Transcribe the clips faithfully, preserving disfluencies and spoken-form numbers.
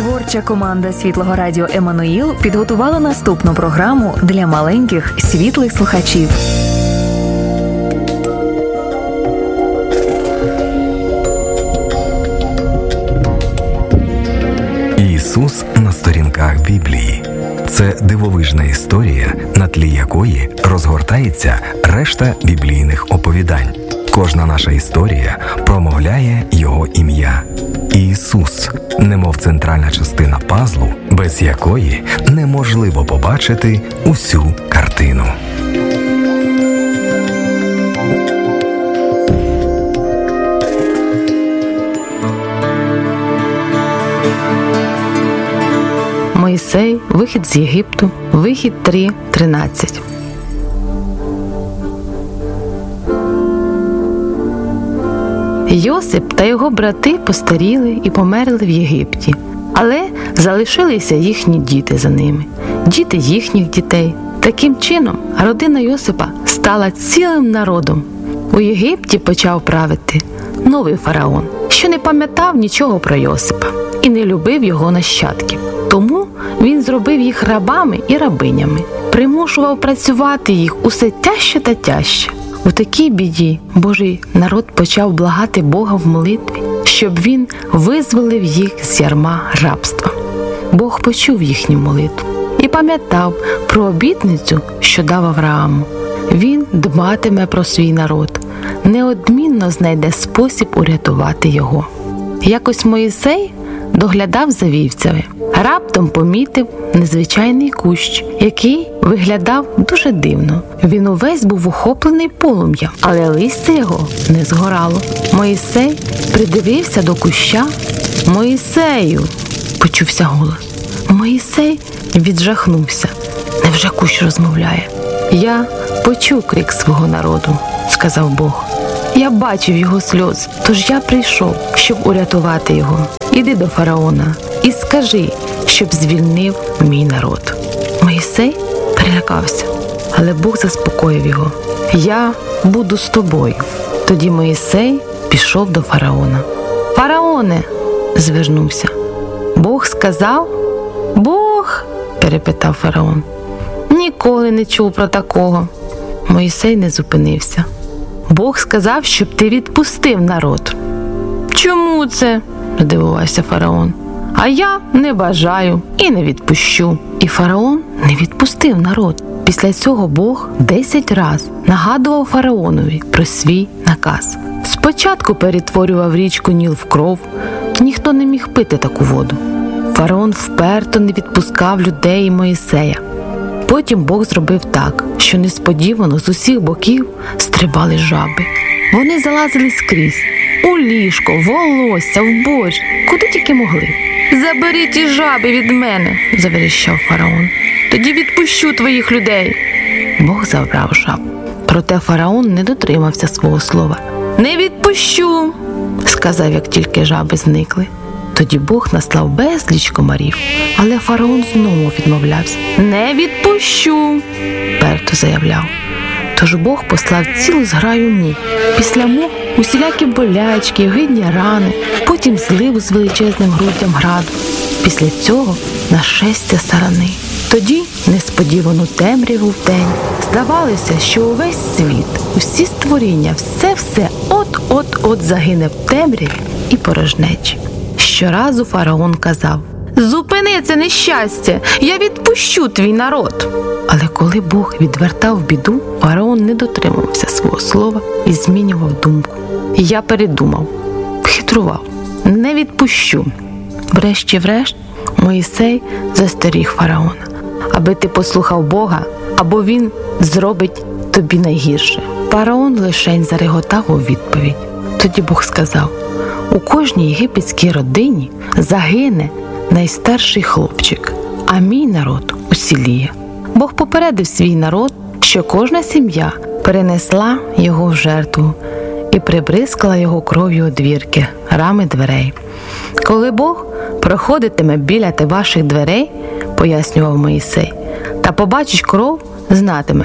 Творча команда Світлого Радіо «Еммануїл» підготувала наступну програму для маленьких світлих слухачів. Ісус на сторінках Біблії. Це дивовижна історія, на тлі якої розгортається решта біблійних оповідань. Кожна наша історія промовляє Його ім'я. Ісус, немов центральна частина пазлу, без якої неможливо побачити усю картину. Мойсей, вихід з Єгипту, вихід три тринадцять. Йосип та його брати постаріли і померли в Єгипті, але залишилися їхні діти за ними, діти їхніх дітей. Таким чином, родина Йосипа стала цілим народом. У Єгипті почав правити новий фараон, що не пам'ятав нічого про Йосипа і не любив його нащадків. Тому він зробив їх рабами і рабинями, примушував працювати їх усе тяжче та тяжче. У такій біді Божий народ почав благати Бога в молитві, щоб він визволив їх з ярма рабства. Бог почув їхню молитву і пам'ятав про обітницю, що дав Аврааму. Він дбатиме про свій народ, неодмінно знайде спосіб урятувати його. Якось Мойсей доглядав за вівцями. Раптом помітив незвичайний кущ, який виглядав дуже дивно. Він увесь був охоплений полум'ям, але листя його не згорало. Мойсей придивився до куща. «Мойсею!» – почувся голос. Мойсей віджахнувся. Невже кущ розмовляє? «Я почув крик свого народу», – сказав Бог. «Я бачив його сльози, тож я прийшов, щоб урятувати його. Іди до фараона і скажи, щоб звільнив мій народ». Мойсей перелякався, але Бог заспокоїв його. «Я буду з тобою». Тоді Мойсей пішов до фараона. «Фараоне!» – звернувся. «Бог сказав?» «Бог?» – перепитав фараон. «Ніколи не чув про такого». Мойсей не зупинився. «Бог сказав, щоб ти відпустив народ». «Чому це?» – здивувався фараон. «А я не бажаю і не відпущу». І фараон не відпустив народ. Після цього Бог десять раз нагадував фараонові про свій наказ. Спочатку перетворював річку Ніл в кров, і ніхто не міг пити таку воду. Фараон вперто не відпускав людей і Мойсея. Потім Бог зробив так, що несподівано з усіх боків стрибали жаби. Вони залазили скрізь – у ліжко, волосся, в борщ, куди тільки могли. «Забери ті жаби від мене!» – заверещав фараон. «Тоді відпущу твоїх людей!» Бог забрав жаб. Проте фараон не дотримався свого слова. «Не відпущу!» – сказав, як тільки жаби зникли. Тоді Бог наслав безліч комарів, але фараон знову відмовлявся. «Не відпущу!» – перто заявляв. Тож Бог послав цілу зграю мух. Після мух усілякі болячки, гидні рани, потім зливу з величезним груддям граду. Після цього нашестя сарани. Тоді несподівану темряву вдень. Здавалося, що увесь світ, усі створіння, все-все от-от-от загине в темряві і порожнечі. Щоразу фараон казав: «Зупини це нещастя, я відпущу твій народ». Але коли Бог відвертав біду, фараон не дотримувався свого слова і змінював думку. Я передумав, хитрував, не відпущу. Врешті-врешт Мойсей застеріг фараона: аби ти послухав Бога, або він зробить тобі найгірше. Фараон лишень зареготав у відповідь. Тоді Бог сказав: у кожній єгипетській родині загине найстарший хлопчик, а мій народ уціліє. Бог попередив свій народ, що кожна сім'я перенесла його в жертву і прибризкала його кров'ю одвірки, рами дверей. Коли Бог проходитиме біля ваших дверей, пояснював Мойсей, та побачить кров, знатиме,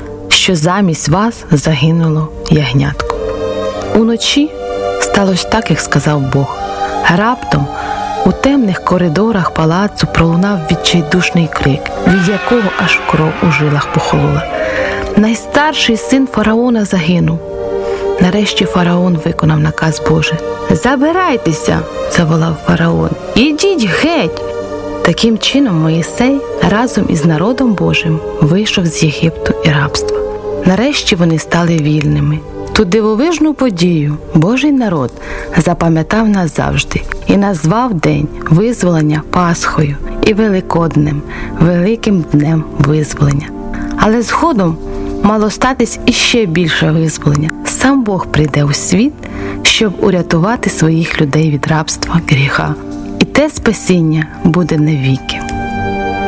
що замість вас загинуло ягнятко. Уночі сталося так, як сказав Бог. Раптом У темних коридорах палацу пролунав відчайдушний крик, від якого аж кров у жилах похолола. Найстарший син фараона загинув. Нарешті фараон виконав наказ Божий. «Забирайтеся!» – заволав фараон. «Ідіть геть!» Таким чином Моїсей разом із народом Божим вийшов з Єгипту і рабства. Нарешті вони стали вільними. Ту дивовижну подію Божий народ запам'ятав назавжди і назвав день визволення Пасхою і Великоднем, великим днем визволення. Але згодом мало статись іще більше визволення. Сам Бог прийде у світ, щоб урятувати своїх людей від рабства, гріха. І те спасіння буде навіки.